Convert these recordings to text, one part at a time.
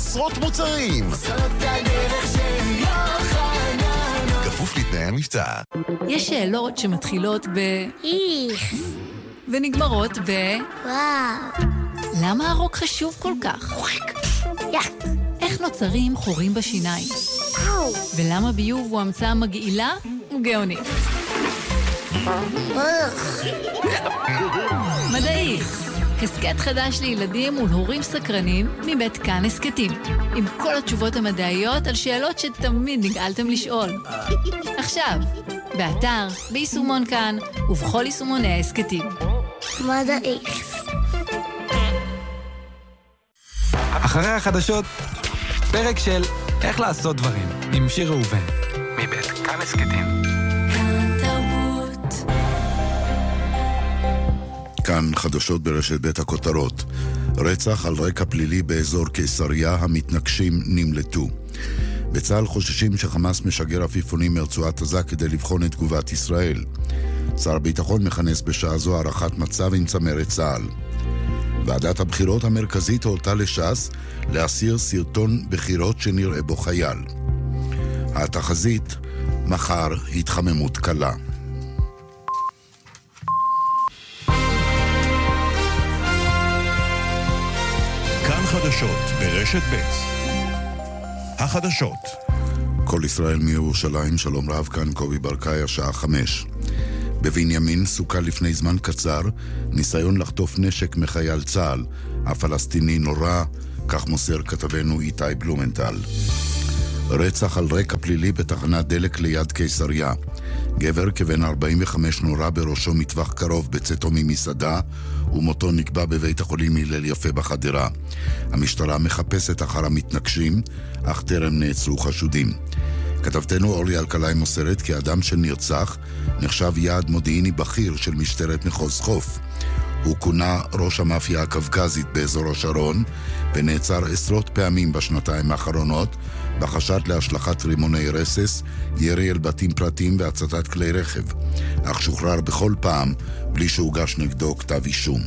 עשרות מוצרים. זאת הדרך של יוחננוף. כפוף לתנאי המבצע. יש שאלות שמתחילות ב... איך. ונגמרות ב... וואו. למה הרוק חשוב כל כך? איך נוצרים חורים בשיניים? ולמה ביוב הוא המצאה מגעילה וגאונית? מדעי, הסקט חדש לילדים ולהורים סקרנים מבית כאן הסקטים, עם כל התשובות המדעיות על שאלות שתמיד נגעלתם לשאול. עכשיו, באתר, ביישומון כאן ובכל יישומוני ההסקטים. מדעי. אחרי החדשות, פרק של איך לעשות דברים עם שיר ראובן מבית כאן הסקטים. כאן חדשות ברשת בית הכותרות. רצח על רקע פלילי באזור קיסריה, המתנגשים נמלטו. בצה"ל חוששים שחמאס משגר עפיפונים מרצועת עזה כדי לבחון את תגובת ישראל. שר הביטחון מכנס בשעה זו הערכת מצב עם צמרת צה"ל. ועדת הבחירות המרכזית הורתה לש"ס להסיר סרטון בחירות שנראה בו חייל. התחזית, מחר התחממות קלה. כאן חדשות ברשת ב'. החדשות. כל ישראל מירושלים, שלום רב, כאן קובי ברקאי, השעה 5. בבנימין סוכה לפני זמן קצר ניסיון לחטוף נשק מחייל צה"ל. הפלסטיני נורא, כך מוסר כתבנו איתי בלומנטל. רצח על רקע פלילי בתחנת דלק ליד קיסריה. גבר כבן 45 נורא בראשו מטווח קרוב בצאתו ממסעדה, ומותו נקבע בבית החולים הלל יפה בחדרה. המשטרה מחפשת אחר המתנגשים, אך טרם נעצרו חשודים. כתבתנו אורלי אלקלעי מוסרת כי האדם שנרצח נחשב יעד מודיעיני בכיר של משטרת מחוז חוף. הוא כונה ראש המאפיה הקווקזית באזור השרון, ונעצר עשרות פעמים בשנתיים האחרונות, בחשד להשלכת רימוני רסס, ירי אל בתים פרטיים והצתת כלי רכב, אך שוחרר בכל פעם בלי שהוגש נגדו כתב אישום.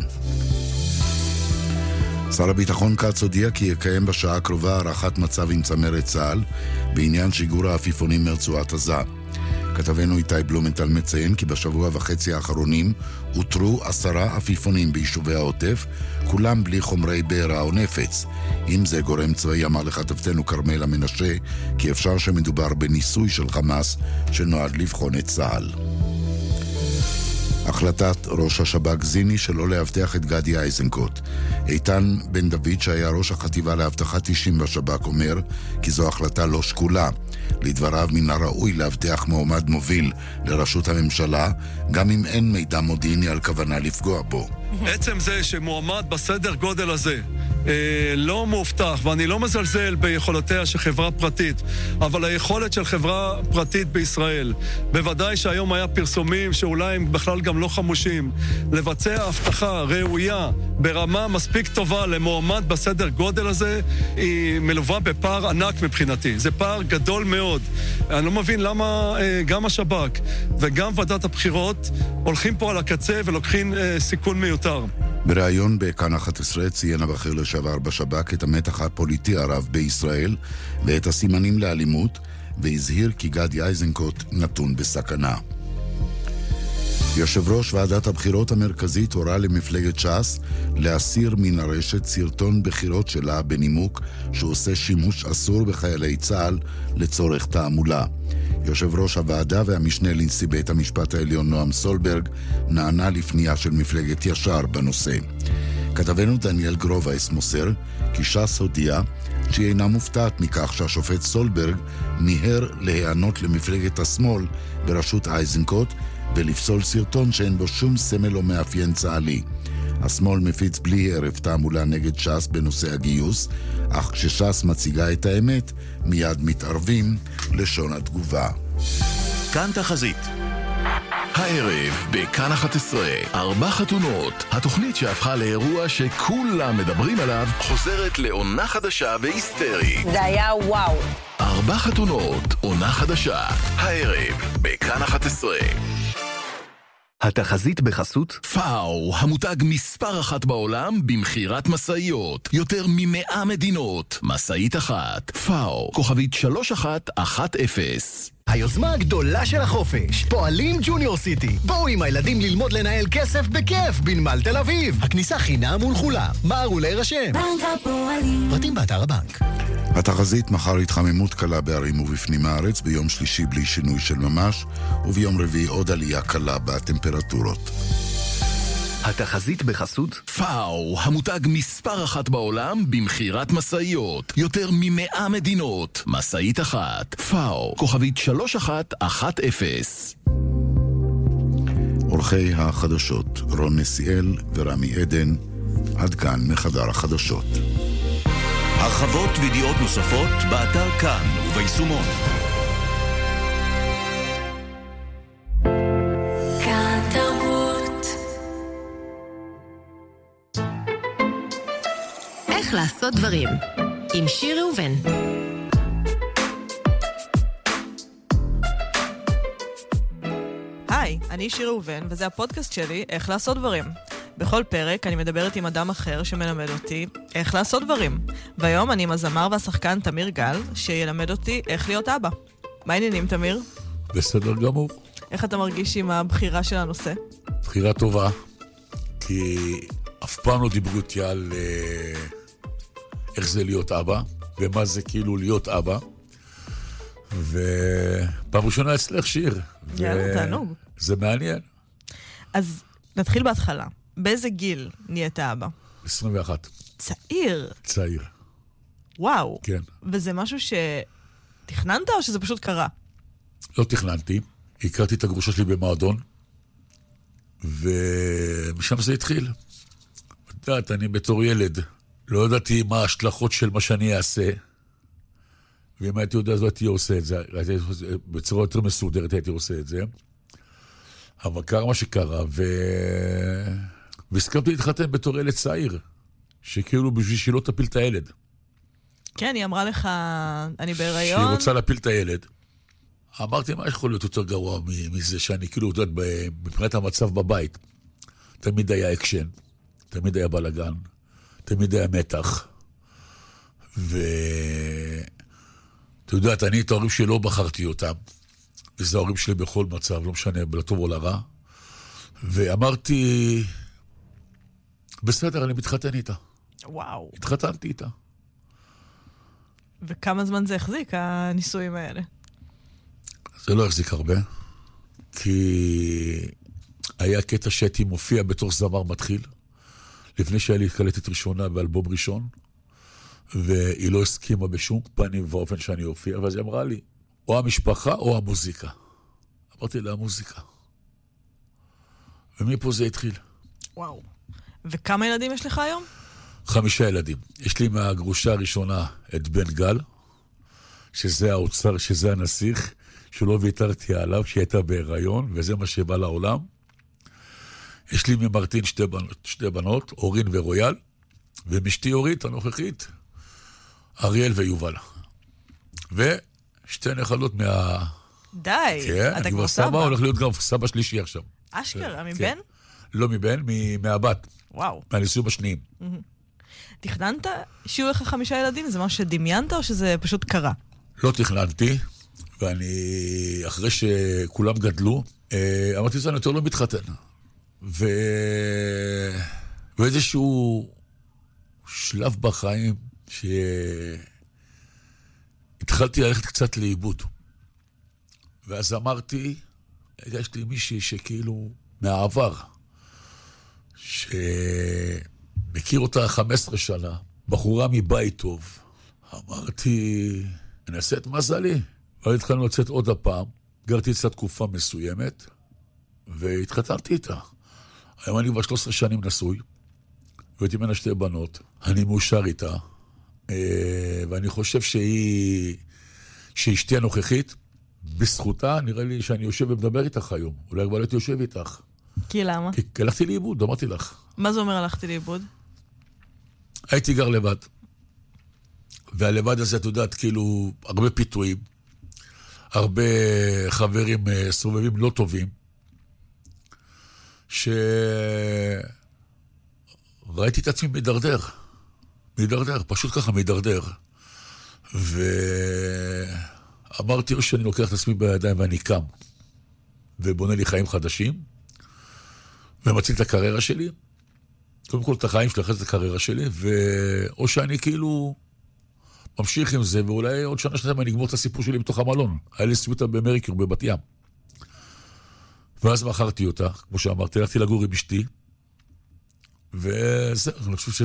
שר הביטחון כץ הודיע כי יקיים בשעה הקרובה הערכת מצב עם צמרת צה"ל בעניין שיגור העפיפונים מרצועת עזה. כתבנו איתי בלומנטל מציין כי בשבוע וחצי האחרונים אותרו 10 עפיפונים ביישובי העוטף, כולם בלי חומרי בעירה או נפץ. אם זה גורם צבאי, אמר לכתבתנו כרמלה מנשה כי אפשר שמדובר בניסוי של חמאס שנועד לבחון את צה"ל. החלטת ראש השב"כ זיני שלא להבטח את גדי איזנקוט. איתן בן דוד שהיה ראש החטיבה להבטחת אישים בשב"כ אומר כי זו החלטה לא שקולה. לדבריו מן הראוי להבטח מועמד מוביל לראשות הממשלה גם אם אין מידע מודיעיני על כוונה לפגוע בו. עצם זה שמועמד בסדר גודל הזה לא מובטח, ואני לא מזלזל ביכולותיה של חברה פרטית, אבל היכולת של חברה פרטית בישראל, בוודאי שהיום היה פרסומים שאולי הם בכלל גם לא חמושים, לבצע הבטחה ראויה ברמה מספיק טובה למועמד בסדר גודל הזה, היא מלווה בפער ענק מבחינתי. זה פער גדול מאוד. אני לא מבין למה גם השב"כ וגם ועדת הבחירות הולכים פה על הקצה ולוקחים סיכון מיותר. בריאיון בכאן 11 ציין הבכיר לשעבר בשב"כ את המתח הפוליטי הרב בישראל ואת הסימנים לאלימות, והזהיר כי גדי איזנקוט נתון בסכנה. יושב ראש ועדת הבחירות המרכזית הורה למפלגת ש"ס להסיר מן הרשת סרטון בחירות שלה בנימוק שהוא עושה שימוש אסור בחיילי צה"ל לצורך תעמולה. יושב ראש הוועדה והמשנה לנשיא בית המשפט העליון נועם סולברג נענה לפנייה של מפלגת ישר בנושא. כתבנו דניאל גרובייס מוסר כי ש"ס הודיע שהיא אינה מופתעת מכך שהשופט סולברג מיהר להיענות למפלגת השמאל בראשות איזנקוט ולפסול סרטון שאין בו שום סמל או מאפיין צה"לי. השמאל מפיץ בלי הרף תעמולה נגד ש"ס בנושא הגיוס, אך כשש"ס מציגה את האמת, מיד מתערבים לשון התגובה. כאן תחזית. הערב בכאן 11, 4 חתונות. התוכנית שהפכה לאירוע שכולם מדברים עליו חוזרת לעונה חדשה והיסטרית. זה היה וואו. 4 חתונות, עונה חדשה. הערב בכאן 11. התחזית בחסות פאו, המותג מספר אחת בעולם במחירת מסעיות. יותר מ100 מדינות. מסעית אחת. פאו, כוכבית 3110. היוזמה הגדולה של החופש, פועלים ג'וניור סיטי. בואו עם הילדים ללמוד לנהל כסף בכיף בנמל תל אביב. הכניסה חינם ולכולם. מהרו להירשם. בנק הפועלים. פרטים באתר הבנק. התחזית מחר התחממות קלה בערים ובפנים הארץ, ביום שלישי בלי שינוי של ממש, וביום רביעי עוד עלייה קלה בטמפרטורות. התחזית בחסות פאו, המותג מספר אחת בעולם במחירת מסעיות. יותר מ100 מדינות. מסעית אחת. פאו, כוכבית 3110. עורכי החדשות רון נסיאל ורמי עדן. עד כאן מחדר החדשות. הרחבות וידיעות נוספות באתר כאן וביישומון. כאן תרבות. איך לעשות דברים עם שיר ראובן. היי, אני שיר ראובן וזה הפודקאסט שלי איך לעשות דברים. בכל פרק אני מדברת עם אדם אחר שמלמד אותי איך לעשות דברים. והיום אני עם הזמר והשחקן תמיר גל, שילמד אותי איך להיות אבא. מה העניינים, תמיר? בסדר גמור. איך אתה מרגיש עם הבחירה של הנושא? בחירה טובה, כי אף פעם לא דיברו איתי על איך זה להיות אבא, ומה זה כאילו להיות אבא. ופעם ראשונה אצלך שיר. יאללה, תענוג. זה מעניין. אז נתחיל בהתחלה. באיזה גיל נהיית אבא? 21. צעיר. צעיר. וואו. כן. וזה משהו שתכננת או שזה פשוט קרה? לא תכננתי. הכרתי את הגרושה שלי במועדון, ומשם זה התחיל. את יודעת, אני בתור ילד, לא ידעתי מה ההשלכות של מה שאני אעשה, ואם הייתי יודע, אז הייתי עושה את זה. בצורה יותר מסודרת הייתי עושה את זה. אבל קרה מה שקרה, והסכמתי להתחתן בתור ילד צעיר, שכאילו בשביל שהיא לא תפיל את הילד. כן, היא אמרה לך, אני בהיריון. שהיא רוצה להפיל את הילד. אמרתי, מה יכול להיות יותר גרוע מזה, שאני כאילו יודעת, מבחינת המצב בבית, תמיד היה אקשן, תמיד היה בלגן, תמיד היה מתח. אתה יודעת, אני את ההורים שלי לא בחרתי אותם. וזה ההורים שלי בכל מצב, לא משנה, לטוב או לרע. ואמרתי, בסדר, אני מתחתן איתה. וואו. התחתנתי איתה. וכמה זמן זה החזיק, הניסויים האלה? זה לא החזיק הרבה, כי היה קטע שהייתי מופיע בתור זמר מתחיל, לפני שהיה לי קלטת ראשונה באלבום ראשון, והיא לא הסכימה בשום פנים ואופן שאני אופיע, ואז היא אמרה לי, או המשפחה או המוזיקה. אמרתי לה, המוזיקה. ומפה זה התחיל. וואו. וכמה ילדים יש לך היום? 5 ילדים. יש לי מהגרושה הראשונה את בן גל, שזה האוצר, שזה הנסיך, שלא ויתרתי עליו, שהיא הייתה בהיריון, וזה מה שבא לעולם. יש לי ממרטין 2 בנות, אורין ורויאל, ומשתי אורית הנוכחית, אריאל ויובל. ו2 נכדות מה... די, כן, אתה כבר סבא. הולך להיות גם סבא שלישי עכשיו. אשכרה, מבן? כן. לא מבן, מהבת. וואו. מהנישואים השניים. תכננת שיהיו לך 5 ילדים? זה משהו שדמיינת או שזה פשוט קרה? לא תכננתי, ואני, אחרי שכולם גדלו, אמרתי שאני יותר לא מתחתן. ואיזשהו שלב בחיים שהתחלתי ללכת קצת לאיבוד. ואז אמרתי, יש לי מישהי שכאילו מהעבר, שמכיר אותה 15 שנה, בחורה מבית טוב. אמרתי, אני אעשה את מזלי. ואז התחלנו לצאת עוד הפעם, גרתי אצלה תקופה מסוימת, והתחתנתי איתה. היום אני כבר 13 שנים נשוי, והייתי ממנה 2 בנות, אני מאושר איתה, ואני חושב שאשתי הנוכחית, בזכותה, נראה לי שאני יושב ומדבר איתך היום. אולי כבר הייתי יושב איתך. כי למה? כי הלכתי לאיבוד, אמרתי לך. מה זה אומר הלכתי לאיבוד? הייתי גר לבד. והלבד הזה, את יודעת, כאילו, הרבה פיתויים, הרבה חברים סובבים לא טובים. שראיתי את עצמי מידרדר, פשוט ככה מידרדר. ואמרתי לו שאני לוקח את עצמי בידיים ואני קם, ובונה לי חיים חדשים, ומציל את הקריירה שלי, קודם כל את החיים שלי, אחרי את הקריירה שלי, או שאני כאילו ממשיך עם זה, ואולי עוד שנה אני אגמור את הסיפור שלי בתוך המלון. היה לי סיוטה במריקר, בבת ים. ואז מכרתי אותה, כמו שאמרתי, הלכתי לגור עם אשתי, וזה, אני חושב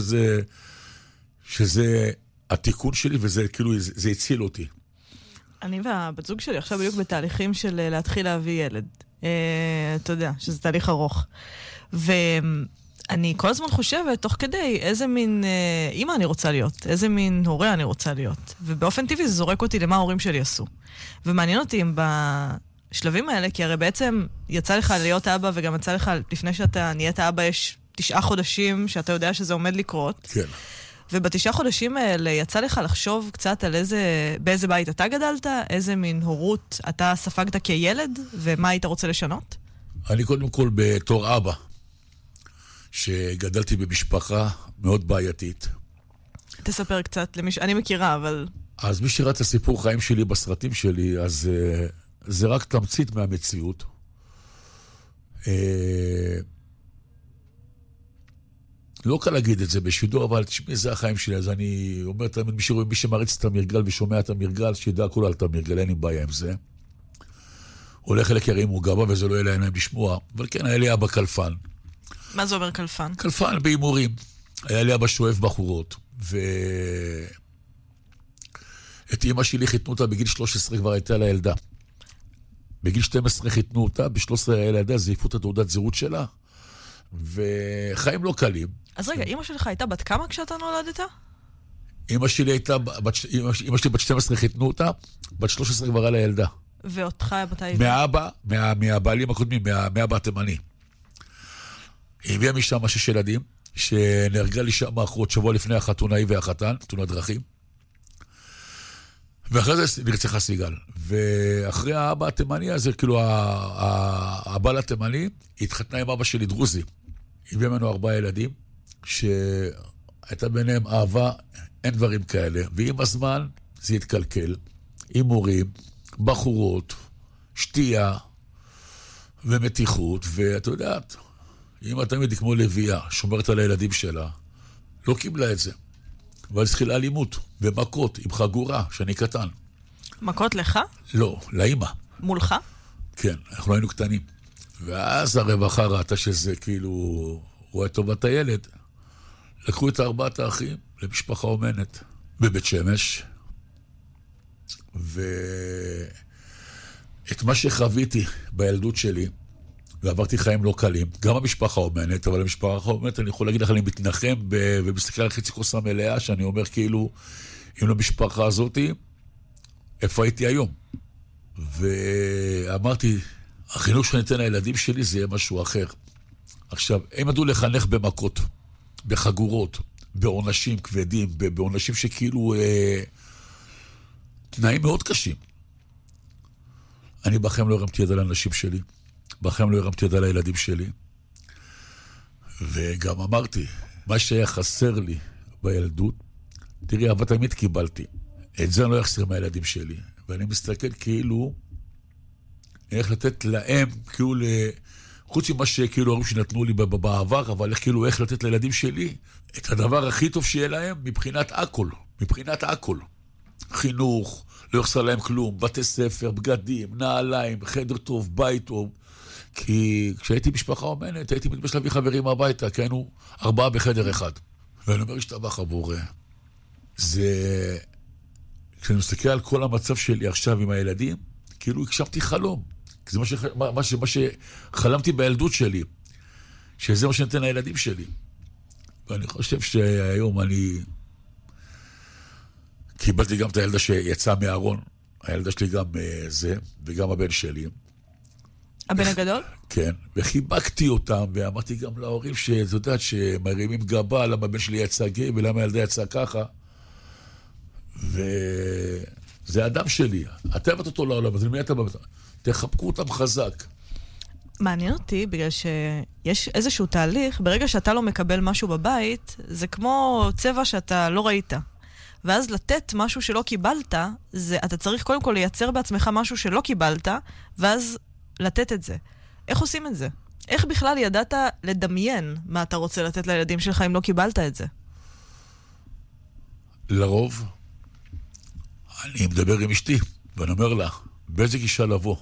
שזה התיקון שלי, וזה כאילו, זה הציל אותי. אני והבת זוג שלי עכשיו בדיוק בתהליכים של להתחיל להביא ילד. אתה יודע, שזה תהליך ארוך. ואני כל הזמן חושבת, תוך כדי, איזה מין אמא אני רוצה להיות, איזה מין הורה אני רוצה להיות. ובאופן טבעי זה זורק אותי למה ההורים שלי עשו. ומעניין אותי אם בשלבים האלה, כי הרי בעצם יצא לך להיות אבא, וגם יצא לך, לפני שאתה נהיית אבא, יש 9 חודשים שאתה יודע שזה עומד לקרות. כן. וב9 חודשים האלה יצא לך לחשוב קצת על באיזה בית אתה גדלת, איזה מין הורות אתה ספגת כילד, ומה היית רוצה לשנות? אני קודם כל בתור אבא, שגדלתי במשפחה מאוד בעייתית. תספר קצת למי אני מכירה, אבל... אז מי שראה את הסיפור חיים שלי בסרטים שלי, אז זה רק תמצית מהמציאות. לא קל להגיד את זה בשידור, אבל תשמעי, זה החיים שלי. אז אני אומר תמיד, מי שמריץ את המרגל ושומע את המרגל, שידע כולו על את המרגל, אין לי בעיה עם זה. הולך לקרים הוא גבה, וזה לא יהיה לעיניים לשמוע. אבל כן, היה לי אבא קלפן. מה זה אומר קלפן? קלפן באימורים. היה לי אבא שואף בחורות. את אמא שלי חיתנו אותה בגיל 13, כבר הייתה לה ילדה. בגיל 12 חיתנו אותה, ב-13 היה לה ילדה, זייפו את התעודת זהות שלה. וחיים לא קלים. אז רגע, אמא שלך הייתה בת כמה כשאתה נולדת? אמא שלי בת 12 חיתנו אותה, בת 13 כבר היה לה ילדה. ואותך מתי? מהבעלים הקודמים, מהאבא התימני. היא הביאה משם 6 ילדים, שנהרגה לי שם אחרות שבוע לפני החתונה, היא והחתן, תאונת דרכים. ואחרי זה נרצחה סיגל. ואחרי האבא התימני הזה, כאילו הבעל התימני, התחתנה עם אבא שלי דרוזי. הביא ממנו 4 ילדים, שהייתה ביניהם אהבה, אין דברים כאלה. ועם הזמן זה התקלקל. הימורים, בחורות, שתייה ומתיחות. ואת יודעת, אמא תמיד היא כמו לביאה, שומרת על הילדים שלה, לא קיבלה את זה. אבל התחילה אלימות ומכות עם חגורה, שאני קטן. מכות לך? לא, לאמא. מולך? כן, אנחנו היינו קטנים. ואז הרווחה ראתה שזה כאילו רואה טובת הילד. לקחו את 4 האחים למשפחה אומנת בבית שמש. ואת מה שחוויתי בילדות שלי, ועברתי חיים לא קלים, גם המשפחה אומנת, אבל המשפחה אומנת, אני יכול להגיד לך, אני מתנחם ומסתכל על חצי כוס המלאה, שאני אומר כאילו, אם למשפחה הזאת, איפה הייתי היום? ואמרתי, החינוך שאני אתן לילדים שלי, זה יהיה משהו אחר. עכשיו, הם ידעו לחנך במכות, בחגורות, בעונשים כבדים, בעונשים שכאילו, תנאים מאוד קשים. אני בחיים לא הרמתי יד על האנשים שלי, בחיים לא הרמתי יד על הילדים שלי, וגם אמרתי, מה שהיה חסר לי בילדות, תראי, אהבה תמיד קיבלתי. את זה אני לא אחסר מהילדים שלי. ואני מסתכל כאילו, איך לתת להם, כאילו, חוץ ממה שכאילו ההורים שנתנו לי בעבר, אבל איך לתת לילדים שלי את הדבר הכי טוב שיהיה להם מבחינת הכל. מבחינת הכל. חינוך, לא יחסר להם כלום, בתי ספר, בגדים, נעליים, חדר טוב, בית טוב. כי כשהייתי משפחה אומנת, הייתי מתבש להביא חברים הביתה, כי היינו 4 בחדר אחד. ואני אומר, השתבח הבורא. זה... כשאני מסתכל על כל המצב שלי עכשיו עם הילדים, כאילו הקשבתי חלום. זה מה שחלמתי בילדות שלי. שזה מה שנתן לילדים שלי. ואני חושב שהיום אני... קיבלתי גם את הילדה שיצאה מהארון. הילדה שלי גם זה, וגם הבן שלי. הבן הגדול? כן, וחיבקתי אותם, ואמרתי גם להורים שאת יודעת שמרימים גבה, למה הבן שלי יצא גי, ולמה הילדה יצאה ככה. וזה האדם שלי. אתם את אותו לעולם, אז למי אתה באמת? תחבקו אותם חזק. מעניין אותי, בגלל שיש איזשהו תהליך, ברגע שאתה לא מקבל משהו בבית, זה כמו צבע שאתה לא ראית. ואז לתת משהו שלא קיבלת, אתה צריך קודם כל לייצר בעצמך משהו שלא קיבלת, ואז לתת את זה. איך עושים את זה? איך בכלל ידעת לדמיין מה אתה רוצה לתת לילדים שלך אם לא קיבלת את זה? לרוב, אני מדבר עם אשתי, ואני אומר לה, באיזה גישה לבוא?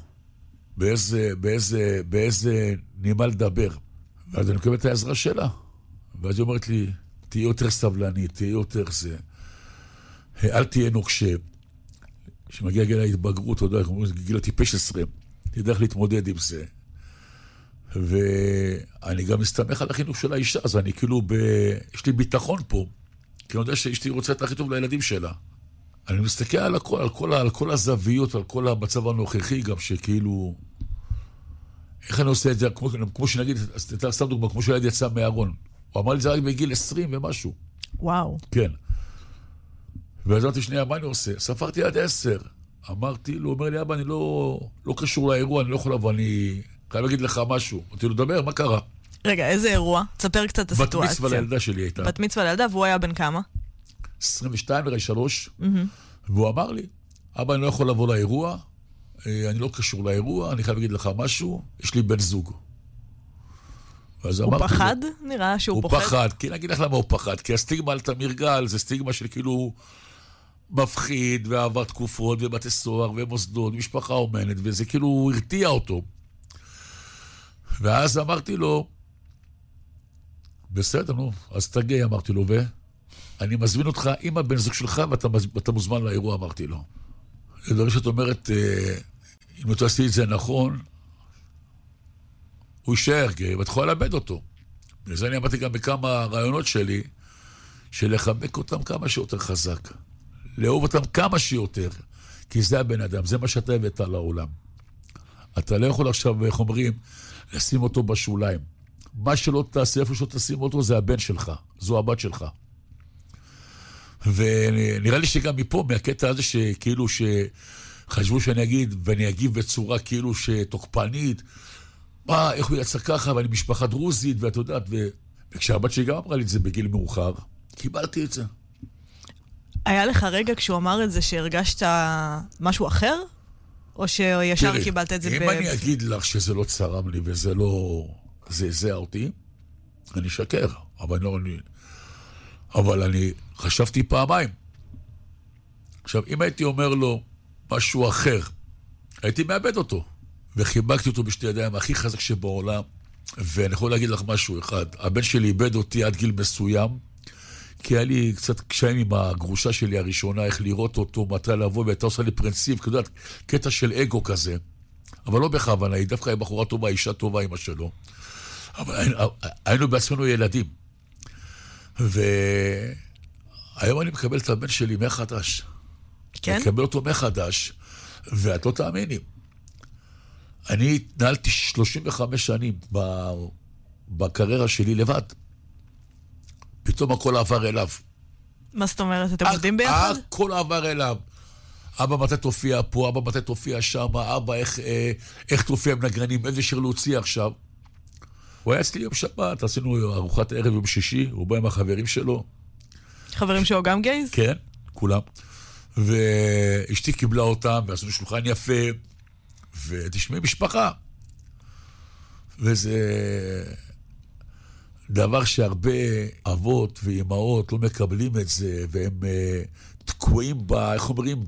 באיזה נימה לדבר? ואז אני מקבל את העזרה שלה. ואז היא אומרת לי, תהיה יותר סבלני, תהיה יותר זה. אל תהיה נוקשה. כשמגיע גיל ההתבגרות, אתה יודע, גיל הטיפש 20, תדע איך להתמודד עם זה. ואני גם מסתמך על החינוך של האישה, אז אני כאילו, יש לי ביטחון פה, כי אני יודע שאשתי רוצה את הכי טוב לילדים שלה. אני מסתכל על הכל, על כל הזוויות, על כל המצב הנוכחי, גם שכאילו, איך אני עושה את זה, כמו שנגיד, סתם דוגמה, כמו שהילד יצא מהארון. הוא אמר לי זה רק בגיל 20 ומשהו. וואו. כן. ואז אמרתי שנייה, מה אני עושה? ספרתי עד 10. אמרתי לו, אומר לי, אבא, אני לא קשור לאירוע, אני לא יכול לבוא, אני חייב להגיד לך משהו. אמרתי לו, דבר, מה קרה? רגע, איזה אירוע? תספר קצת את הסיטואציה. בת מצווה לילדה שלי הייתה. בת מצווה לילדה, והוא היה בן כמה? 22, נראה 3. והוא אמר לי, אבא, אני לא יכול לבוא לאירוע, אני לא קשור לאירוע, אני חייב להגיד לך משהו, יש לי בן זוג. הוא פחד? נראה שהוא פוחד. הוא פחד, כי נגיד לך למה הוא פחד, כי הסטיגמה על תמיר גל זה סטיגמה של כאילו מפחיד, ועבר תקופות, ובתי סוהר, ומוסדות, משפחה אומנת, וזה כאילו הרתיע אותו. ואז אמרתי לו, בסדר, נו, אז תגיע, אמרתי לו, אני מזמין אותך עם הבן זוג שלך, ואתה מוזמן לאירוע, אמרתי לו. זה דבר שאת אומרת, אם אתה עשי את זה נכון, הוא יישאר, כי את יכולה לאבד אותו. וזה אני אמרתי גם בכמה רעיונות שלי, שלחבק אותם כמה שיותר חזק. לאהוב אותם כמה שיותר, כי זה הבן אדם, זה מה שאתה הבאת לעולם. אתה לא יכול עכשיו, איך אומרים, לשים אותו בשוליים. מה שלא תעשה, איפה שלא תשים אותו, זה הבן שלך, זו הבת שלך. ונראה לי שגם מפה, מהקטע הזה שכאילו שחשבו שאני אגיד, ואני אגיב בצורה כאילו שתוקפנית, איך הוא יצא ככה, ואני משפחה דרוזית, ואת יודעת, וכשהבת שלי גם אמרה לי את זה בגיל מאוחר, קיבלתי את זה. היה לך רגע כשהוא אמר את זה שהרגשת משהו אחר? או שישר קיבלת את זה אם אני אגיד לך שזה לא צרם לי וזה לא זעזע אותי, אני שקר, אבל אני חשבתי פעמיים. עכשיו, אם הייתי אומר לו משהו אחר, הייתי מאבד אותו. וחיבקתי אותו בשתי ידיים הכי חזק שבעולם, ואני יכול להגיד לך משהו אחד, הבן שלי איבד אותי עד גיל מסוים, כי היה לי קצת קשיים עם הגרושה שלי הראשונה, איך לראות אותו, מתי לבוא, והייתה עושה לי פרינציפ, כדי לדעת, קטע של אגו כזה, אבל לא בכוונה, היא דווקא היא בחורה טובה, אישה טובה, אמא שלו, אבל היינו בעצמנו ילדים, והיום אני מקבל את הבן שלי מחדש. כן? אני מקבל אותו מחדש, ואת לא תאמיני. אני התנהלתי 35 שנים בקריירה שלי לבד. פתאום הכל עבר אליו. מה זאת אומרת? אתם עובדים ביחד? הכל עבר אליו. אבא, מתי תופיע פה? אבא, מתי תופיע שם? אבא, איך תופיע עם נגרנים? איזה שיר להוציא עכשיו? הוא היה אצלי יום שבת, עשינו ארוחת ערב יום שישי, הוא בא עם החברים שלו. חברים שלו גם גייז? כן, כולם. ואשתי קיבלה אותם, ועשינו שולחן יפה, ותשמעי משפחה. וזה דבר שהרבה אבות ואימהות לא מקבלים את זה, והם תקועים איך אומרים,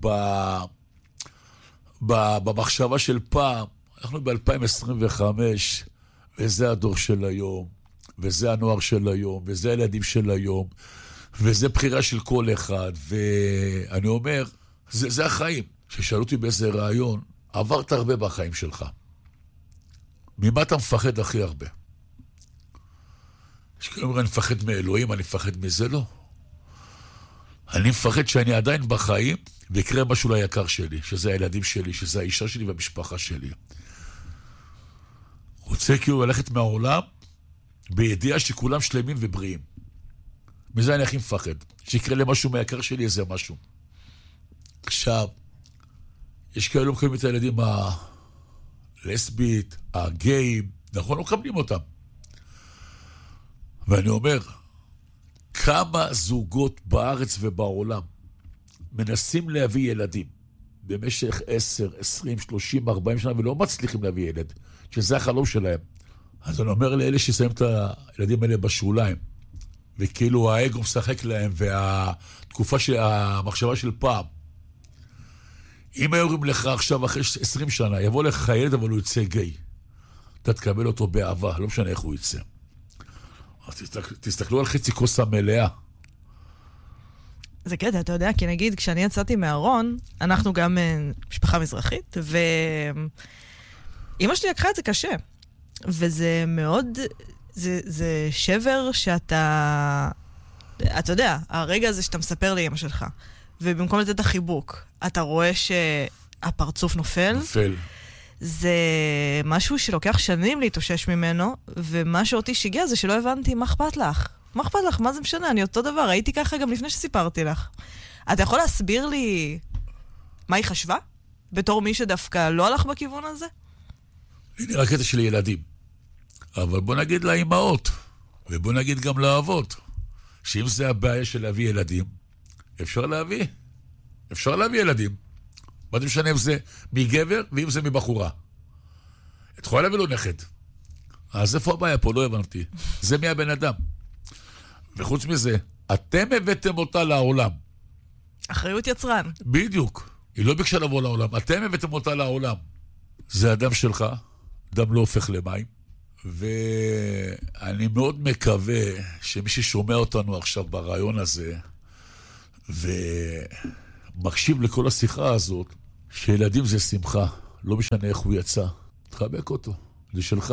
במחשבה של פעם. אנחנו ב-2025, וזה הדור של היום, וזה הנוער של היום, וזה הילדים של היום, וזה בחירה של כל אחד. ואני אומר, זה החיים. ששאלו אותי באיזה רעיון, עברת הרבה בחיים שלך. ממה אתה מפחד הכי הרבה? כשאומרים, אני מפחד מאלוהים, אני מפחד מזה, לא. אני מפחד שאני עדיין בחיים, ויקרה משהו ליקר שלי, שזה הילדים שלי, שזה האישה שלי והמשפחה שלי. רוצה כאילו ללכת מהעולם, בידיעה שכולם שלמים ובריאים. מזה אני הכי מפחד. שיקרה למשהו מהיקר שלי, איזה משהו. עכשיו, יש כאלו מקיימים את הילדים הלסבית, הגיים, נכון, לא מקבלים אותם. ואני אומר, כמה זוגות בארץ ובעולם מנסים להביא ילדים במשך 10, 20, 30, 40 שנה, ולא מצליחים להביא ילד, שזה החלום שלהם. אז אני אומר לאלה ששמים את הילדים האלה בשוליים, וכאילו האגו משחק להם, והתקופה של המחשבה של פעם. אם היו אומרים לך עכשיו, אחרי 20 שנה, יבוא לך ילד, אבל הוא יצא גיי. אתה תקבל אותו באהבה, לא משנה איך הוא יצא. אז תסתכלו על חצי כוס המלאה. זה קטע, אתה יודע, כי נגיד, כשאני יצאתי מהארון, אנחנו גם משפחה מזרחית, ואמא שלי לקחה את זה קשה. וזה מאוד, זה שבר שאתה, אתה יודע, הרגע הזה שאתה מספר לאמא שלך, ובמקום לתת את החיבוק, אתה רואה שהפרצוף נופל. זה משהו שלוקח שנים להתאושש ממנו, ומה שאותי שיגע זה שלא הבנתי מה אכפת לך. מה אכפת לך? מה זה משנה? אני אותו דבר. הייתי ככה גם לפני שסיפרתי לך. אתה יכול להסביר לי מה היא חשבה? בתור מי שדווקא לא הלך בכיוון הזה? הנה רק קטע של ילדים. אבל בוא נגיד לאמהות, ובוא נגיד גם לאבות, שאם זה הבעיה של להביא ילדים, אפשר להביא ילדים. מה זה משנה אם זה מגבר ואם זה מבחורה. את יכולה להביא לו נכד. אז איפה הבעיה פה? לא הבנתי. זה מהבן אדם. וחוץ מזה, אתם הבאתם אותה לעולם. אחריות יצרן. בדיוק. היא לא ביקשה לבוא לעולם. אתם הבאתם אותה לעולם. זה הדם שלך. דם לא הופך למים. ואני מאוד מקווה שמי ששומע אותנו עכשיו ברעיון הזה, ומקשיב לכל השיחה הזאת, שילדים זה שמחה. לא משנה איך הוא יצא. תחבק אותו. זה שלך.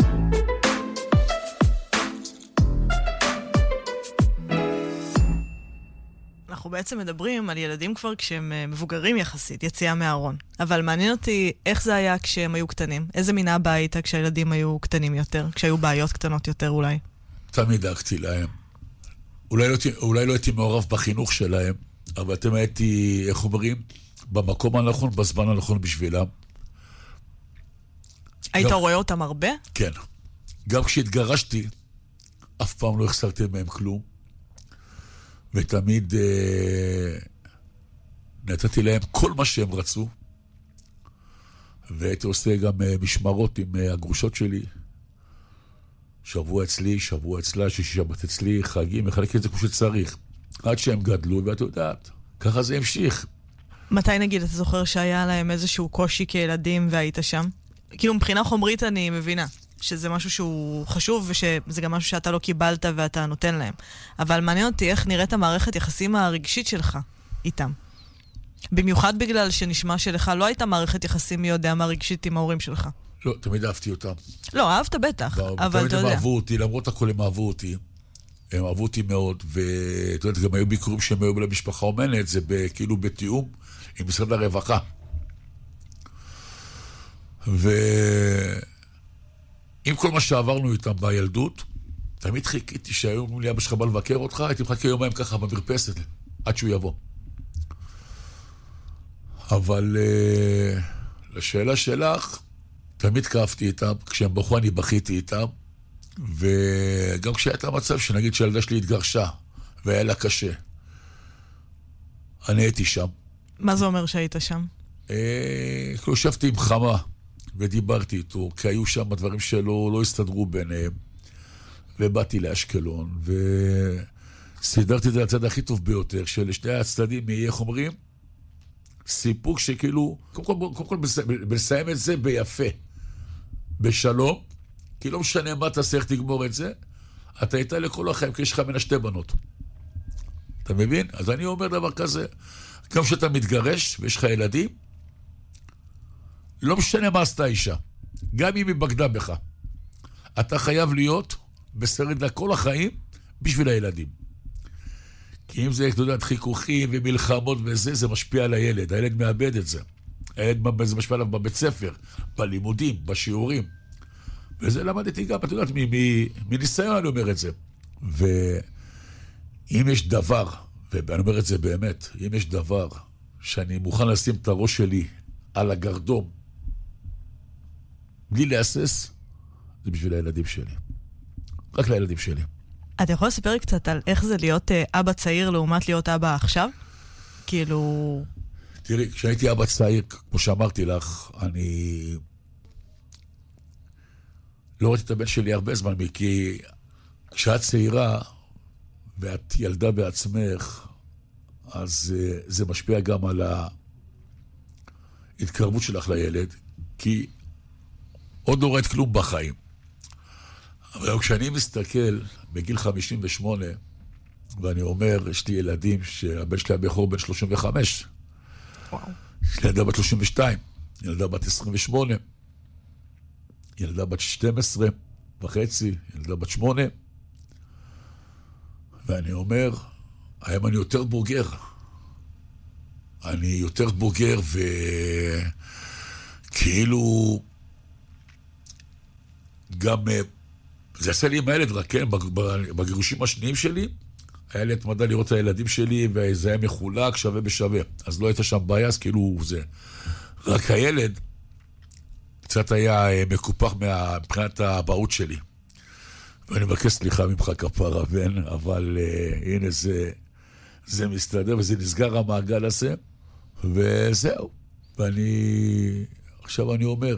אנחנו בעצם מדברים על ילדים כבר כשהם מבוגרים יחסית, יציאה מהארון. אבל מעניין אותי איך זה היה כשהם היו קטנים. איזה מינה הבאה הייתה כשהילדים היו קטנים יותר, כשהיו בעיות קטנות יותר אולי? תמיד דאגתי להם. אולי לא הייתי מעורב בחינוך שלהם, אבל אתם הייתי, איך אומרים, במקום הנכון, בזמן הנכון בשבילם. היית רואה אותם הרבה? כן. גם כשהתגרשתי, אף פעם לא החסרתי מהם כלום. ותמיד נתתי להם כל מה שהם רצו. והייתי עושה גם משמרות עם הגרושות שלי. שבוע אצלי, שבוע אצלה, שישי שבת אצלי, חגים, מחלק את זה כמו שצריך. עד שהם גדלו, ואת יודעת, ככה זה המשיך. מתי נגיד, אתה זוכר שהיה להם איזשהו קושי כילדים והיית שם? כאילו מבחינה חומרית אני מבינה שזה משהו שהוא חשוב ושזה גם משהו שאתה לא קיבלת ואתה נותן להם. אבל מעניין אותי איך נראית המערכת יחסים הרגשית שלך איתם. במיוחד בגלל שנשמע שלך לא הייתה מערכת יחסים מי יודע מה רגשית עם ההורים שלך. לא, תמיד אהבתי אותם. לא, אהבת בטח, אבל אתה יודע. תמיד הם אהבו אותי, למרות הכל הם אהבו אותי. הם אהבו אותי מאוד, ואתה יודעת, גם היו ביקורים שהם היו למשפחה אומנת, זה כאילו בתיאום עם משרד הרווחה. ועם כל מה שעברנו איתם בילדות, תמיד חיכיתי שהיום לי אבא שלך בא לבקר אותך, הייתי מחכה יומיים ככה במרפסת, עד שהוא יבוא. אבל לשאלה שלך, תמיד כאבתי איתם, כשהם בחרו אני בכיתי איתם, וגם כשהייתה מצב שנגיד שהילדה שלי התגרשה, והיה לה קשה, אני הייתי שם. מה זה אומר שהיית שם? כאילו ישבתי עם חמה, ודיברתי איתו, כי היו שם דברים שלא הסתדרו ביניהם, ובאתי לאשקלון, וסידרתי את זה לצד הכי טוב ביותר, שלשני הצדדים יהיה, איך אומרים? סיפוק שכאילו, קודם כל בלסיים את זה ביפה, בשלום, כי לא משנה מה תעשה, איך תגמור את זה, אתה הייתה לכל החיים, כי יש לך מן שתי בנות. אתה מבין? אז אני אומר דבר כזה, גם שאתה מתגרש ויש לך ילדים, לא משנה מה עשתה אישה, גם אם היא בגדה בך. אתה חייב להיות בסרט לכל החיים בשביל הילדים. כי אם זה, אתה יודע, חיכוכים ומלחמות וזה, זה משפיע על הילד. הילד מאבד את זה. זה משפיע עליו בבית ספר, בלימודים, בשיעורים. וזה למדתי גם, אתה יודעת, מניסיון אני אומר את זה. ואם יש דבר, ואני אומר את זה באמת, אם יש דבר שאני מוכן לשים את הראש שלי על הגרדום, בלי להסס, זה בשביל הילדים שלי. רק לילדים שלי. אתה יכול לספר קצת על איך זה להיות אבא צעיר לעומת להיות אבא עכשיו? כאילו... תראי, כשהייתי אבא צעיר, כמו שאמרתי לך, אני לא ראיתי את הבן שלי הרבה זמן, כי כשאת צעירה ואת ילדה בעצמך, אז זה משפיע גם על ההתקרבות שלך לילד, כי עוד לא ראית כלום בחיים. אבל כשאני מסתכל בגיל 58, ואני אומר, יש לי ילדים שהבן שלי הבכור בן 35, יש לי ילדה בת 32, ילדה בת 28, ילדה בת 12 וחצי, ילדה בת 8, ואני אומר, היום אני יותר בוגר. אני יותר בוגר וכאילו גם זה עשה לי עם הילד רק, כן, בגירושים השניים שלי, היה לי התמדה לראות את הילדים שלי, וזה היה מחולק שווה בשווה. אז לא הייתה שם בעיה, אז כאילו זה. רק הילד קצת היה מקופח מבחינת הבאות שלי. ואני מבקש סליחה ממך כפרה בן, אבל הנה זה מסתדר, וזה נסגר המעגל הזה, וזהו. עכשיו אני אומר,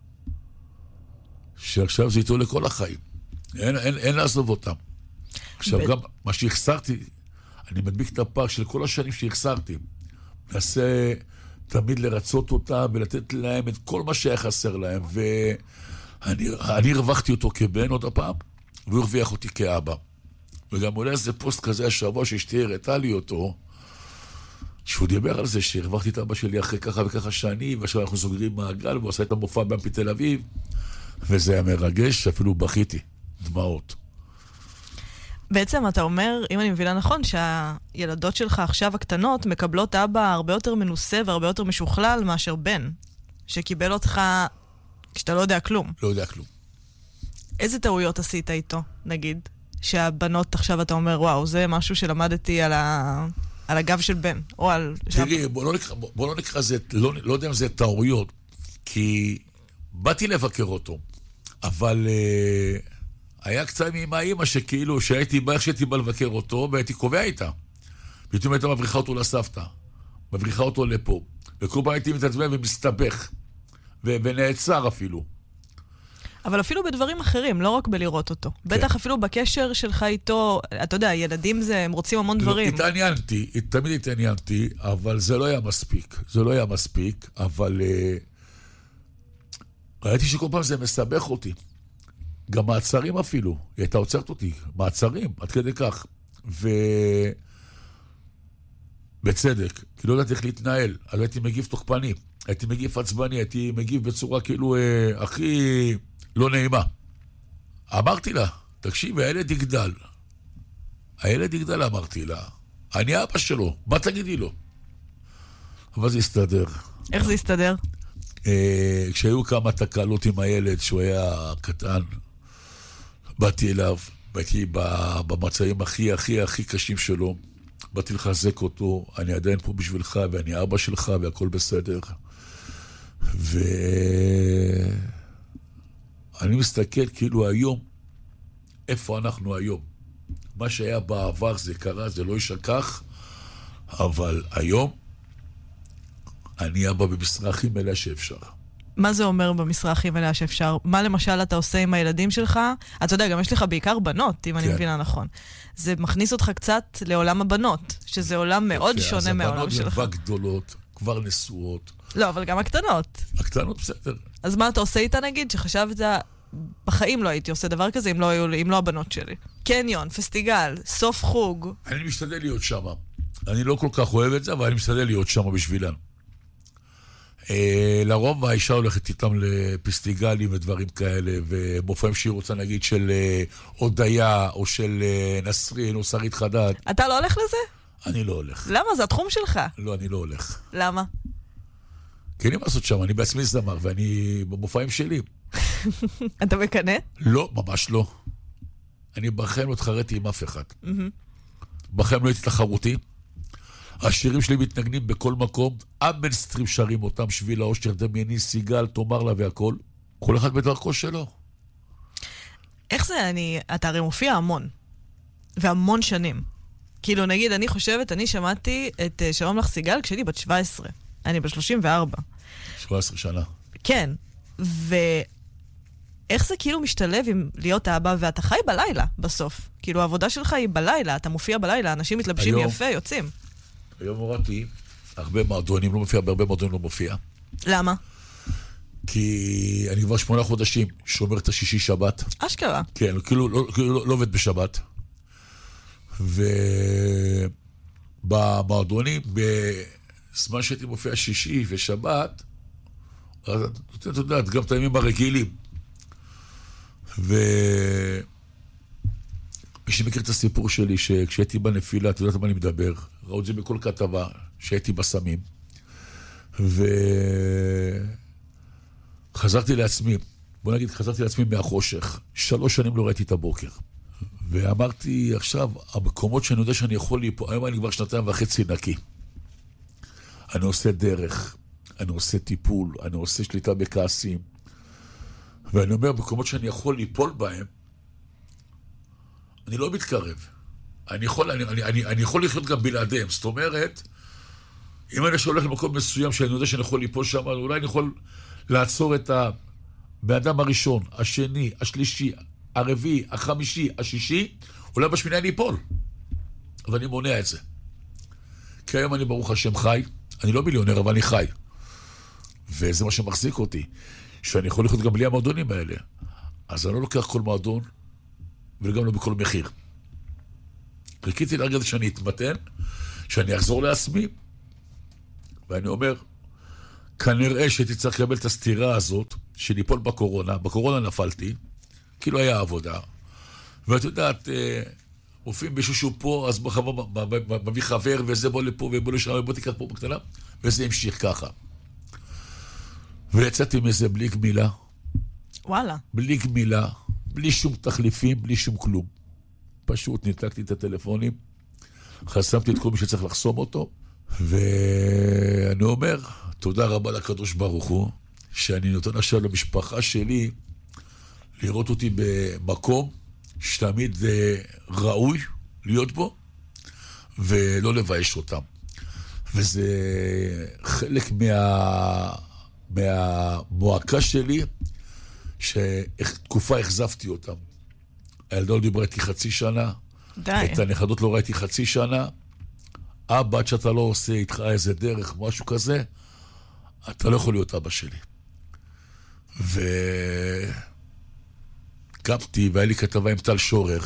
שעכשיו זה איתו לכל החיים. אין לעזוב אותם. עכשיו גם מה שהחסרתי, אני מדביק את הפער של כל השנים שהחסרתי. מנסה תמיד לרצות אותם ולתת להם את כל מה שהיה חסר להם. ואני הרווחתי אותו כבן עוד הפעם, והוא הרוויח אותי כאבא. וגם אולי איזה פוסט כזה השבוע שאשתי הראתה לי אותו, שהוא דיבר על זה שהרווחתי את אבא שלי אחרי ככה וככה שנים, ועכשיו אנחנו סוגרים מעגל, והוא עשה את המופע באמפי תל אביב, וזה היה מרגש, אפילו בכיתי, דמעות. בעצם אתה אומר, אם אני מבינה נכון, שהילדות שלך עכשיו הקטנות מקבלות אבא הרבה יותר מנוסה והרבה יותר משוכלל מאשר בן, שקיבל אותך כשאתה לא יודע כלום. לא יודע כלום. איזה טעויות עשית איתו, נגיד? שהבנות עכשיו אתה אומר, וואו, זה משהו שלמדתי על הגב של בן, או על... תראי, בוא לא נקרא זה, לא יודע אם זה טעויות, כי באתי לבקר אותו, אבל היה קצת עם האמא שכאילו, שהייתי בא לבקר אותו, והייתי קובע איתה. פתאום הייתה מבריחה אותו לסבתא, מבריחה אותו לפה, וכל פעם הייתי מתעצבן ומסתבך, ונעצר אפילו. אבל אפילו בדברים אחרים, לא רק בלראות אותו. כן. בטח אפילו בקשר שלך איתו, אתה יודע, ילדים זה, הם רוצים המון דברים. תמיד התעניינתי, אבל זה לא היה מספיק. זה לא היה מספיק, אבל ראיתי שכל פעם זה מסבך אותי. גם מעצרים אפילו. היא הייתה עוצרת אותי. מעצרים, עד כדי כך. בצדק, כי לא יודעת איך להתנהל. אז הייתי מגיב תוקפני, הייתי מגיב עצבני, הייתי מגיב בצורה כאילו הכי לא נעימה. אמרתי לה, תקשיב, הילד יגדל. הילד יגדל, אמרתי לה. אני אבא שלו, מה תגידי לו? אבל זה הסתדר. איך זה הסתדר? כשהיו כמה תקלות עם הילד, שהוא היה קטן, באתי אליו, באתי במצעים הכי קשים שלו, באתי לחזק אותו, אני עדיין פה בשבילך, ואני אבא שלך, והכל בסדר. אני מסתכל כאילו היום, איפה אנחנו היום. מה שהיה בעבר זה קרה, זה לא ישכח, אבל היום אני אבא במשרה הכי מלאה שאפשר. מה זה אומר במשרה הכי מלאה שאפשר? מה למשל אתה עושה עם הילדים שלך? אתה יודע, גם יש לך בעיקר בנות, אם אני מבינה נכון. זה מכניס אותך קצת לעולם הבנות, שזה עולם מאוד שונה מהעולם שלך. אז הבנות הן גדולות, כבר נשואות. לא, אבל גם הקטנות. הקטנות בסדר. אז מה אתה עושה איתה נגיד? שחשבת, בחיים לא הייתי עושה דבר כזה אם לא הבנות שלי. קניון, פסטיגל, סוף חוג. אני משתדל להיות שם. אני לא כל כך אוהב את זה, אבל אני משתדל להיות שם בשבילן. לרוב האישה הולכת איתם לפסטיגלים ודברים כאלה, ומופעים שהיא רוצה נגיד של הודיה, או של נסרין, או שרית חדד. אתה לא הולך לזה? אני לא הולך. למה? זה התחום שלך. לא, אני לא הולך. למה? כי אני לעשות שם, אני בעצמי זמר, ואני במופעים שלי. אתה מקנה? לא, ממש לא. אני בחיים לא התחרתי עם אף אחד. בחיים לא הייתי תחרותי. השירים שלי מתנגנים בכל מקום, המיינסטרים שרים אותם, שביל האושר, דמייני, סיגל, תאמר לה והכל. כל אחד בדרכו שלו. זה, אתה הרי מופיע המון, והמון שנים. כאילו, נגיד, אני חושבת, אני שמעתי את שלום לך סיגל כשהייתי בת 17. אני בת 34. 17 שנה. כן, איך זה כאילו משתלב עם להיות האבא, ואתה חי בלילה בסוף. כאילו, העבודה שלך היא בלילה, אתה מופיע בלילה, אנשים מתלבשים היום, יפה, יוצאים. היום הורדתי, הרבה מועדונים לא מופיע, בהרבה מועדונים לא מופיע. למה? כי אני כבר 8 חודשים שומר את השישי שבת. אשכרה. כן, כאילו לא עובד בשבת. ובמועדונים, בזמן שהייתי מופיע שישי ושבת, אז אתה יודעת, גם את הימים הרגילים. ומי שמכיר את הסיפור שלי, שכשהייתי בנפילה, אתה יודעת מה אני מדבר, ראו את זה בכל כתבה, שהייתי בסמים. וחזרתי לעצמי, בוא נגיד, חזרתי לעצמי מהחושך. 3 שנים לא ראיתי את הבוקר. ואמרתי, עכשיו, המקומות שאני יודע שאני יכול ליפול, היום אני כבר 2.5 נקי. אני עושה דרך, אני עושה טיפול, אני עושה שליטה בכעסים. ואני אומר, מקומות שאני יכול ליפול בהם, אני לא מתקרב. אני יכול לחיות גם בלעדיהם. זאת אומרת, אם אני שהולך למקום מסוים שאני יודע שאני יכול ליפול שם, אולי אני יכול לעצור את באדם הראשון, השני, השלישי, הרביעי, החמישי, השישי, אולי בשמיני אני אפול. אבל אני מונע את זה. כי היום אני ברוך השם חי, אני לא מיליונר, אבל אני חי. וזה מה שמחזיק אותי, שאני יכול לחיות גם בלי המועדונים האלה. אז אני לא לוקח כל מועדון, וגם לא בכל מחיר. חיכיתי לרגע שאני אתמתן, שאני אחזור לעצמי, ואני אומר, כנראה שהייתי צריך לקבל את הסתירה הזאת, שניפול בקורונה, בקורונה נפלתי, כאילו היה עבודה, ואת יודעת, מופיעים מישהו שהוא פה, אז מביא חבר, וזה בוא לפה, ובוא לשם, ובוא תיקח פה בקטנה, וזה המשיך ככה. ויצאתי מזה בלי גמילה. וואלה. בלי גמילה, בלי שום תחליפים, בלי שום כלום. פשוט ניתקתי את הטלפונים, חסמתי את כל מי שצריך לחסום אותו, ואני אומר, תודה רבה לקדוש ברוך הוא, שאני נותן עכשיו למשפחה שלי, לראות אותי במקום שתמיד ראוי להיות בו, ולא לבייש אותם. וזה חלק מהמועקה שלי, שתקופה החזפתי אותם. הילדה לא דיברה איתי 0.5 שנה, את הנכדות לא ראיתי 0.5 שנה, אבא, עד שאתה לא עושה איתך איזה דרך, משהו כזה, אתה לא יכול להיות אבא שלי. קמתי, והיה לי כתבה עם טל שורר.